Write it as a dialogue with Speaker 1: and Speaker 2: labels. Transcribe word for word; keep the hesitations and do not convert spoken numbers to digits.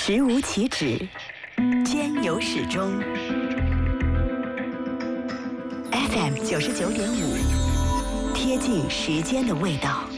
Speaker 1: 食无岂止，兼有始终。F M 九十九点五，贴近时间的味道。